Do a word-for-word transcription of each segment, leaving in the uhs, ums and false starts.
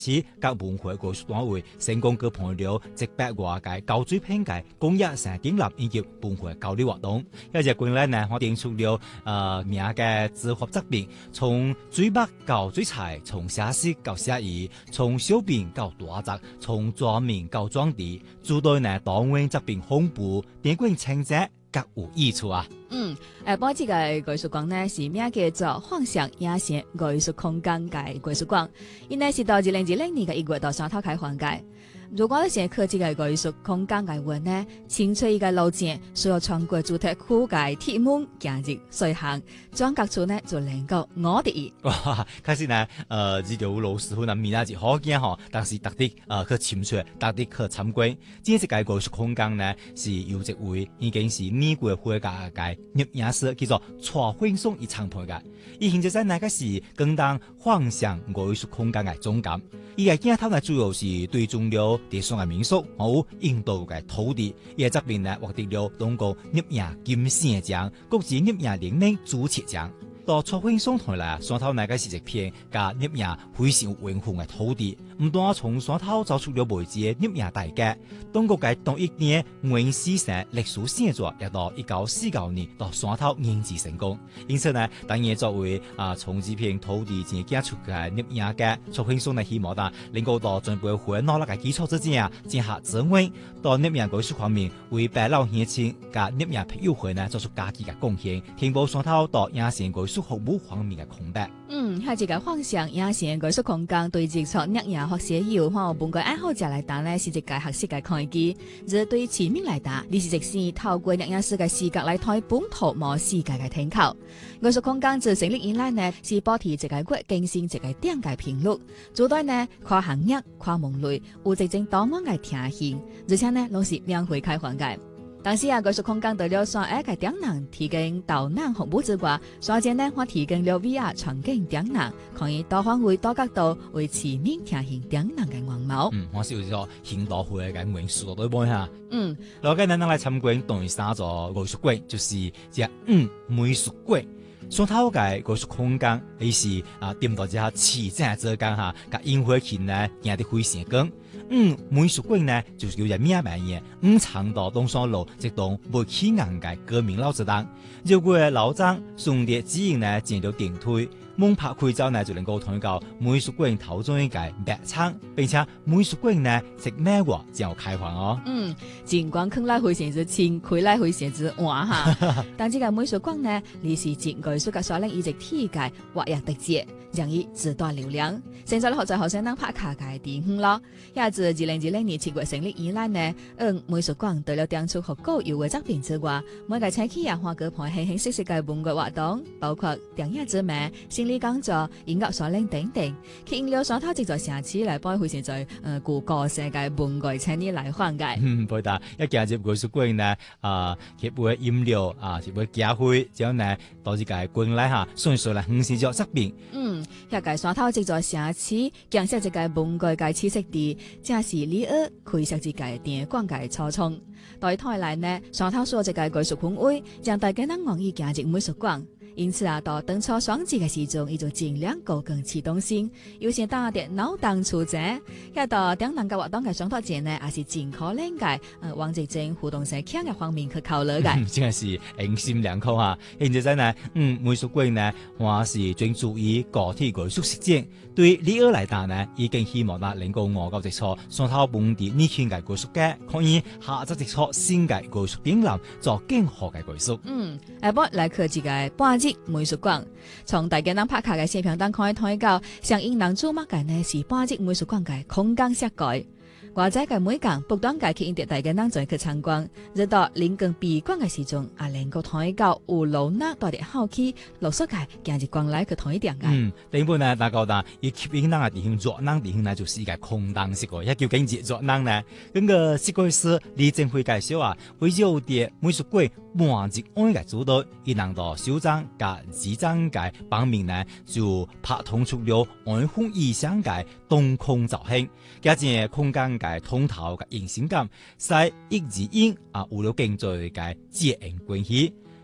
此各文化藝術單位成功舉辦了一百多個高水平嘅公益生展覽以及文化交流活動。一隻觀禮呢，我定出了呃名嘅組合作品，從水墨到水彩，從寫詩到寫意，從小品到大作，從專名到專題，諸多呢當晚作品豐富，點冠稱讚各有益處啊！ 嗯，誒，本次嘅藝術館呢是名叫做幻想野生藝術空間嘅藝術館，因呢是到二零二零年嘅一月到三號開放嘅。如果你想科技嘅藝術空間嘅話呢，清脆嘅路線需要穿過主題區嘅鐵門行入隨行，轉角處呢就能夠我哋。 哇，其實呢，呃，這條路師傅呢面啊是好見嗬，但是特地呃去潛出，特地去參觀。這個藝術空間呢是由一位已經是美國畫家嘅攝影師叫做蔡永松而創辦嘅。伊現在呢個是更當幻想藝術空間嘅總監。伊嘅鏡頭呢主要是對中了地上嘅民宿，和印度嘅土地。伊嘅這邊呢獲得了東國攝影金星獎、國際攝影聯盟主持獎。到蔡永松台來，山頭那個是一片加攝影非常有文化嘅土地。唔單從山頭造出了未知嘅攝影大家，東國嘅同一年原始城歷史寫作，也到一九四九年到山頭研製成功。因此呢，當然作為啊從這片土地前揀出嘅攝影家，蔡永松呢希望呢能夠到進步會努力嘅基礎之前啊，進行增溫，到攝影藝術方面為百老鄉親加攝影朋友會呢做出家己嘅貢獻，填補山頭到野生藝術服務方面嘅空白。 嗯，係一個幻想野生藝術空間對接觸攝影學寫友或本個愛好者來講呢，是一個學習嘅契機。而對市民來講，呢是一次透過攝影師嘅視角來睇本土無世界嘅天候。藝術空間自成立以來呢，是保持一個國更新一個點嘅頻率，做到呢跨行業、跨門類，有一種多元嘅聽性，而且呢，攏是免費開放嘅。當時啊，藝術空間除了山下嘅點能提供導覽服務之外，山間呢，我提供了 V R 場景點能，可以多方位、多角度為市民聽行點能嘅樣貌。 嗯，我是有咗現代化嘅元素對唔嚇？ 嗯， 老街咱來參觀第三座藝術館，就是只嗯美術館。山頭嘅藝術空間，伊是啊點到只下市井之間嚇，甲煙火氣呢行得非常高。嗯，美術館呢就是叫做咩名嘢？五常到東山路一棟沒起眼嘅革命老字檔。如果老張順列指引呢建了電梯，門拍開走呢就能夠睇到美術館頭中嘅白窗，並且美術館呢食咩話就開放哦。 嗯，盡管看來非常之清，開來非常之晚哈。但這個美術館呢，你是接藝術嘅所領一直體界活躍特質，讓伊自帶流量。現在學在學生當拍卡嘅地方咯。也自二零二零年七月成立以來呢，嗯，美術館除了展出學高優嘅作品之外，每個星期也花舉辦形形色色嘅文藝活動，包括電影之美、心理講座、音樂所領等等，吸引了山頭一座城市來幫非常在呃具個性嘅文藝青年來訪嘅。 嗯，對啦，一進入藝術館呢，啊，佢會飲料啊，佢會咖啡，之後呢，到呢個館內哈，順序來欣賞咗作品。 嗯，一個山頭一座城市，建設一個文藝嘅棲息地，正是李爾開設一個電廣嘅初衷。對台來呢，山頭所一個藝術氛圍，讓大家能願意進入美術館。因此啊，到當初雙節嘅時陣，伊就盡量高更啟動性，有些打啲腦洞出者，一到點能夠活動嘅上頭前呢，也是盡可能嘅，呃，往這種互動性強嘅方面去考慮嘅。 嗯，真係是用心良苦啊！現在真係，嗯，美術館呢，我是專注於個體藝術實踐。對李爾來講呢，已經希望啦，能夠我夠直錯山頭本地年輕嘅藝術家，可以下則直錯新嘅藝術展覽，做更好嘅藝術。 嗯，下晡來科技嘅半日美術館，從大家人拍卡嘅視頻當可以睇到，上映人注目嘅呢是半日美術館嘅空間設計。外在嘅美感不斷嘅吸引大家人再去參觀，直到臨近閉館嘅時陣，也能夠睇到有老衲帶啲好奇，陸續嘅行入館內去睇點嘅。 嗯，另外呢，大家講，伊吸引人嘅地方，熱鬧地方呢，就是一個空檔式個，一叫經濟熱鬧呢。咁個設計師李正輝介紹啊，為咗啲美術館滿日安嘅主導，伊能到首張加二張嘅版面呢，就拍通出了安風意象嘅東空造型，加上空間嘅通透嘅形象感，使一字音啊有了更多嘅自然關係。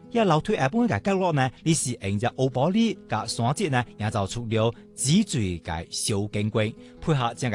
一樓推下半個角落呢，你是沿着歐玻璃甲山脊呢，也就出了脊椎嘅小景觀，配合正